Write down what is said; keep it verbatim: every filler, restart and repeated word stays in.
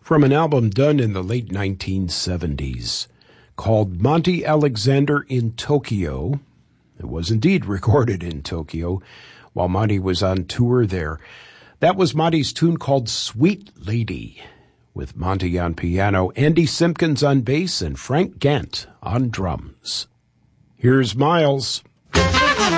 from an album done in the late nineteen seventies called Monty Alexander in Tokyo. It was indeed recorded in Tokyo while Monty was on tour there. That was Monty's tune called Sweet Lady, with Monty on piano, Andy Simpkins on bass, and Frank Gant on drums. Here's Miles.